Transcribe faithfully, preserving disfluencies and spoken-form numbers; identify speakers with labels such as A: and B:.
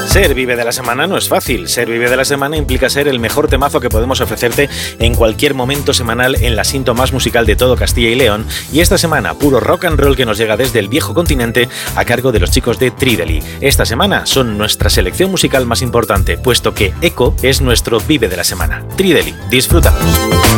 A: Ser Vive de la Semana no es fácil. Ser Vive de la Semana implica ser el mejor temazo que podemos ofrecerte en cualquier momento semanal en la cinta más musical de todo Castilla y León. Y esta semana, puro rock and roll que nos llega desde el viejo continente a cargo de los chicos de Trideli. Esta semana son nuestra selección musical más importante, puesto que Echo es nuestro Vive de la Semana. Trideli, disfrútalos.